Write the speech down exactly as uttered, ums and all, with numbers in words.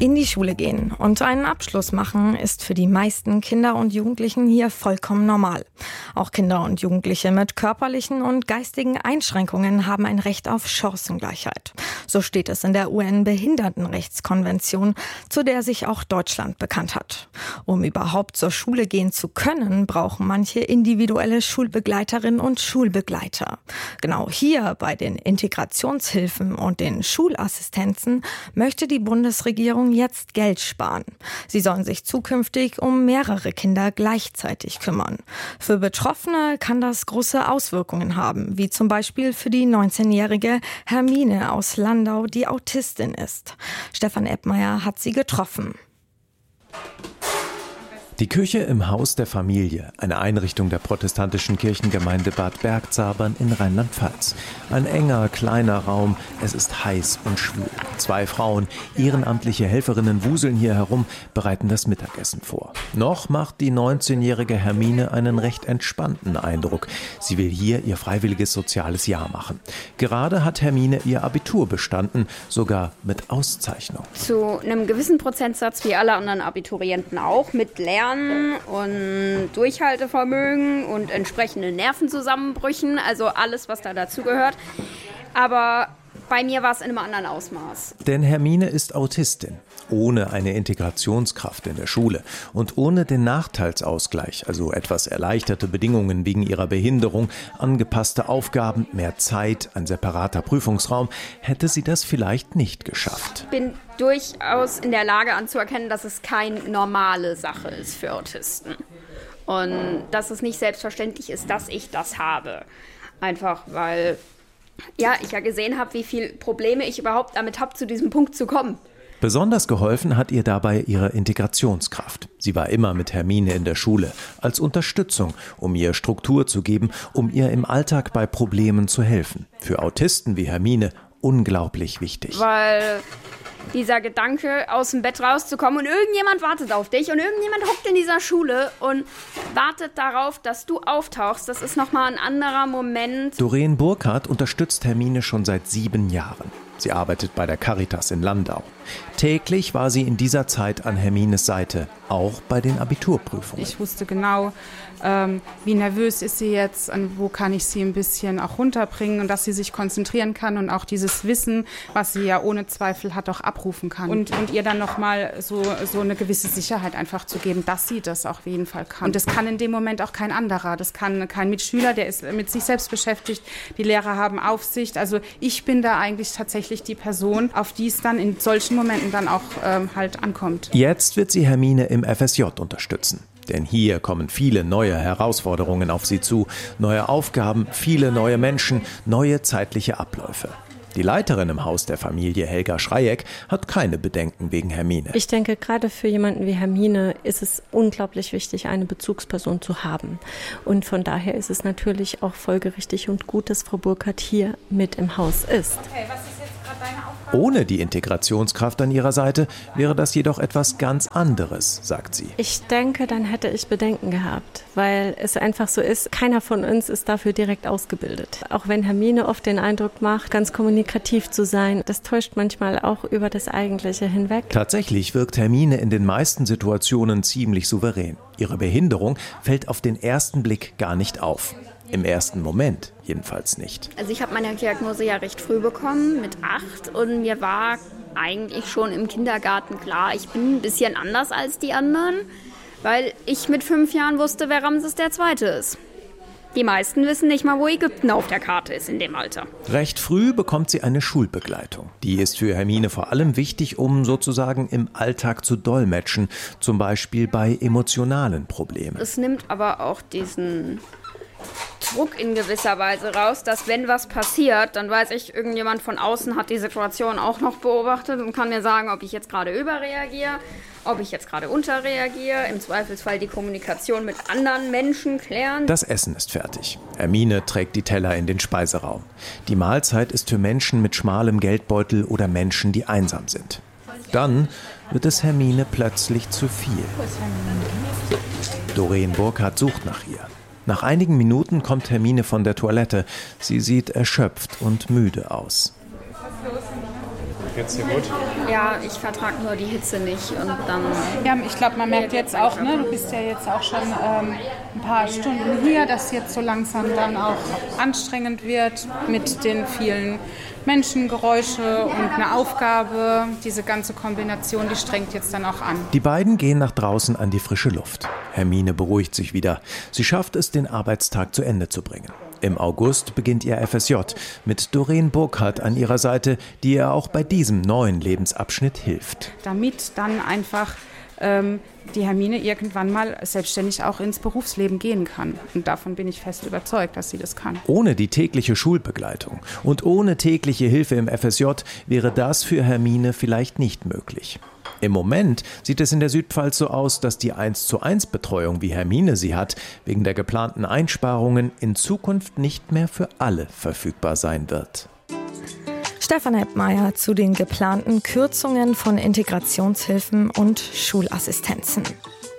In die Schule gehen und einen Abschluss machen ist für die meisten Kinder und Jugendlichen hier vollkommen normal. Auch Kinder und Jugendliche mit körperlichen und geistigen Einschränkungen haben ein Recht auf Chancengleichheit. So steht es in der U N-Behindertenrechtskonvention, zu der sich auch Deutschland bekannt hat. Um überhaupt zur Schule gehen zu können, brauchen manche individuelle Schulbegleiterinnen und Schulbegleiter. Genau hier bei den Integrationshilfen und den Schulassistenzen möchte die Bundesregierung jetzt Geld sparen. Sie sollen sich zukünftig um mehrere Kinder gleichzeitig kümmern. Für Betroffene kann das große Auswirkungen haben, wie zum Beispiel für die neunzehnjährige Hermine aus Landau, die Autistin ist. Stefan Eppmeier hat sie getroffen. Die Küche im Haus der Familie, eine Einrichtung der protestantischen Kirchengemeinde Bad Bergzabern in Rheinland-Pfalz. Ein enger, kleiner Raum, es ist heiß und schwül. Zwei Frauen, ehrenamtliche Helferinnen, wuseln hier herum, bereiten das Mittagessen vor. Noch macht die neunzehnjährige Hermine einen recht entspannten Eindruck. Sie will hier ihr freiwilliges soziales Jahr machen. Gerade hat Hermine ihr Abitur bestanden, sogar mit Auszeichnung. Zu einem gewissen Prozentsatz, wie alle anderen Abiturienten auch, mit Lernen und Durchhaltevermögen und entsprechenden Nervenzusammenbrüchen, also alles, was da dazugehört. Aber bei mir war es in einem anderen Ausmaß. Denn Hermine ist Autistin, ohne eine Integrationskraft in der Schule und ohne den Nachteilsausgleich, also etwas erleichterte Bedingungen wegen ihrer Behinderung, angepasste Aufgaben, mehr Zeit, ein separater Prüfungsraum, hätte sie das vielleicht nicht geschafft. Ich bin durchaus in der Lage anzuerkennen, dass es keine normale Sache ist für Autisten. Und dass es nicht selbstverständlich ist, dass ich das habe. Einfach weil ja, ich ja gesehen habe, wie viele Probleme ich überhaupt damit habe, zu diesem Punkt zu kommen. Besonders geholfen hat ihr dabei ihre Integrationskraft. Sie war immer mit Hermine in der Schule, als Unterstützung, um ihr Struktur zu geben, um ihr im Alltag bei Problemen zu helfen. Für Autisten wie Hermine unglaublich wichtig. Weil dieser Gedanke, aus dem Bett rauszukommen und irgendjemand wartet auf dich und irgendjemand hockt in dieser Schule und wartet darauf, dass du auftauchst, das ist nochmal ein anderer Moment. Doreen Burkhardt unterstützt Hermine schon seit sieben Jahren. Sie arbeitet bei der Caritas in Landau. Täglich war sie in dieser Zeit an Hermines Seite, auch bei den Abiturprüfungen. Ich wusste genau, ähm, wie nervös ist sie jetzt und wo kann ich sie ein bisschen auch runterbringen und dass sie sich konzentrieren kann und auch dieses Wissen, was sie ja ohne Zweifel hat, auch abrufen kann. Und, und ihr dann nochmal so, so eine gewisse Sicherheit einfach zu geben, dass sie das auch auf jeden Fall kann. Und das kann in dem Moment auch kein anderer. Das kann kein Mitschüler, der ist mit sich selbst beschäftigt. Die Lehrer haben Aufsicht. Also ich bin da eigentlich tatsächlich die Person, auf die es dann in solchen Momenten dann auch ähm, halt ankommt. Jetzt wird sie Hermine im F S J unterstützen. Denn hier kommen viele neue Herausforderungen auf sie zu, neue Aufgaben, viele neue Menschen, neue zeitliche Abläufe. Die Leiterin im Haus der Familie, Helga Schreieck, hat keine Bedenken wegen Hermine. Ich denke, gerade für jemanden wie Hermine ist es unglaublich wichtig, eine Bezugsperson zu haben. Und von daher ist es natürlich auch folgerichtig und gut, dass Frau Burkhardt hier mit im Haus ist. Okay, was ist jetzt gerade deine Aufgabe? Ohne die Integrationskraft an ihrer Seite wäre das jedoch etwas ganz anderes, sagt sie. Ich denke, dann hätte ich Bedenken gehabt, weil es einfach so ist, keiner von uns ist dafür direkt ausgebildet. Auch wenn Hermine oft den Eindruck macht, ganz kommunikativ zu sein, das täuscht manchmal auch über das Eigentliche hinweg. Tatsächlich wirkt Hermine in den meisten Situationen ziemlich souverän. Ihre Behinderung fällt auf den ersten Blick gar nicht auf. Im ersten Moment jedenfalls nicht. Also ich habe meine Diagnose ja recht früh bekommen, mit acht. Und mir war eigentlich schon im Kindergarten klar, ich bin ein bisschen anders als die anderen, weil ich mit fünf Jahren wusste, wer Ramses der Zweite ist. Die meisten wissen nicht mal, wo Ägypten auf der Karte ist in dem Alter. Recht früh bekommt sie eine Schulbegleitung. Die ist für Hermine vor allem wichtig, um sozusagen im Alltag zu dolmetschen, zum Beispiel bei emotionalen Problemen. Es nimmt aber auch diesen Druck in gewisser Weise raus, dass wenn was passiert, dann weiß ich, irgendjemand von außen hat die Situation auch noch beobachtet und kann mir sagen, ob ich jetzt gerade überreagiere, ob ich jetzt gerade unterreagiere, im Zweifelsfall die Kommunikation mit anderen Menschen klären. Das Essen ist fertig. Hermine trägt die Teller in den Speiseraum. Die Mahlzeit ist für Menschen mit schmalem Geldbeutel oder Menschen, die einsam sind. Dann wird es Hermine plötzlich zu viel. Doreen Burkhardt sucht nach ihr. Nach einigen Minuten kommt Hermine von der Toilette. Sie sieht erschöpft und müde aus. Geht's dir gut? Ja, ich vertrage nur die Hitze nicht und dann... Ja, ich glaube, man merkt jetzt auch, ne, du bist ja jetzt auch schon ähm, ein paar Stunden hier, dass jetzt so langsam dann auch anstrengend wird mit den vielen Menschengeräusche und eine Aufgabe. Diese ganze Kombination, die strengt jetzt dann auch an. Die beiden gehen nach draußen an die frische Luft. Hermine beruhigt sich wieder. Sie schafft es, den Arbeitstag zu Ende zu bringen. Im August beginnt ihr F S J mit Doreen Burkhardt an ihrer Seite, die ihr auch bei diesem neuen Lebensabschnitt hilft. Damit dann einfach ähm, die Hermine irgendwann mal selbstständig auch ins Berufsleben gehen kann. Und davon bin ich fest überzeugt, dass sie das kann. Ohne die tägliche Schulbegleitung und ohne tägliche Hilfe im F S J wäre das für Hermine vielleicht nicht möglich. Im Moment sieht es in der Südpfalz so aus, dass die eins zu eins Betreuung, wie Hermine sie hat, wegen der geplanten Einsparungen in Zukunft nicht mehr für alle verfügbar sein wird. Stefan Heppmeier zu den geplanten Kürzungen von Integrationshilfen und Schulassistenzen.